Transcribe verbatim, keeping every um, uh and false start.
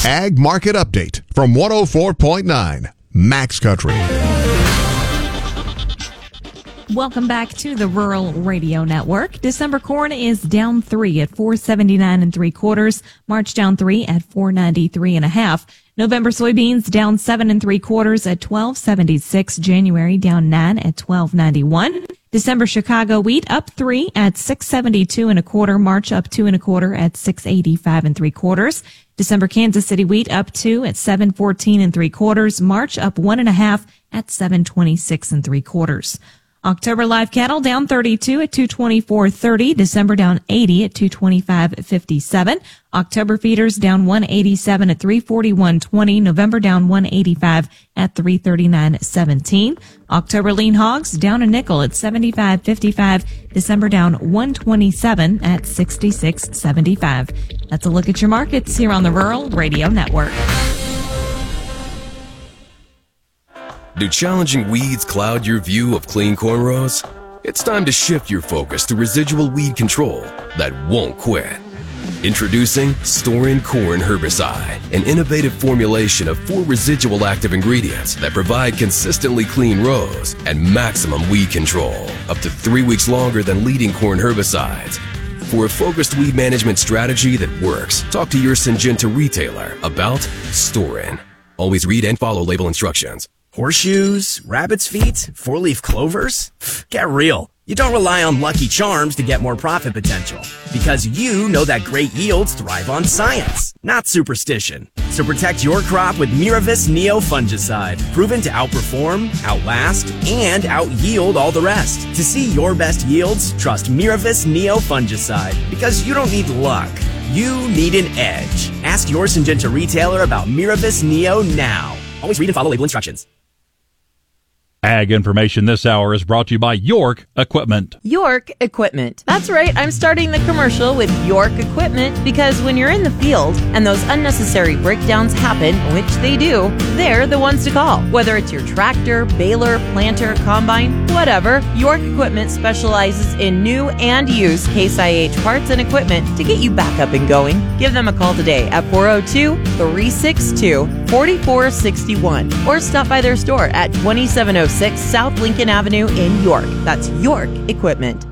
Ag Market Update from one oh four point nine Max Country. Welcome back to the Rural Radio Network. December corn is down three at four seventy-nine and three quarters. March down three at four ninety-three and a half. November soybeans down seven and three quarters at twelve seventy-six. January down nine at twelve ninety-one. December Chicago wheat up three at six seventy-two and a quarter. March up two and a quarter at six eighty-five and three quarters. December Kansas City wheat up two at seven fourteen and three quarters. March up one and a half at seven twenty-six and three quarters. October live cattle down thirty-two at two twenty-four thirty. December down eighty at two twenty-five fifty-seven. October feeders down one eighty-seven at three forty-one twenty. November down one eighty-five at three thirty-nine seventeen. October lean hogs down a nickel at seventy-five fifty-five. December down one twenty-seven at sixty-six seventy-five. That's a look at your markets here on the Rural Radio Network. Do challenging weeds cloud your view of clean cornrows? It's time to shift your focus to residual weed control that won't quit. Introducing Storin Corn Herbicide, an innovative formulation of four residual active ingredients that provide consistently clean rows and maximum weed control, up to three weeks longer than leading corn herbicides. For a focused weed management strategy that works, talk to your Syngenta retailer about Storin. Always read and follow label instructions. Horseshoes, rabbit's feet, four-leaf clovers? Get real. You don't rely on Lucky Charms to get more profit potential because you know that great yields thrive on science, not superstition. So protect your crop with Miravis Neo Fungicide, proven to outperform, outlast, and out-yield all the rest. To see your best yields, trust Miravis Neo Fungicide because you don't need luck. You need an edge. Ask your Syngenta retailer about Miravis Neo now. Always read and follow label instructions. Ag information this hour is brought to you by York Equipment. York Equipment. That's right, I'm starting the commercial with York Equipment because when you're in the field and those unnecessary breakdowns happen, which they do, they're the ones to call. Whether it's your tractor, baler, planter, combine, whatever, York Equipment specializes in new and used Case I H parts and equipment to get you back up and going. Give them a call today at four oh two, three six two, four four six one or stop by their store at twenty-seven oh six South Lincoln Avenue in York. That's York Equipment.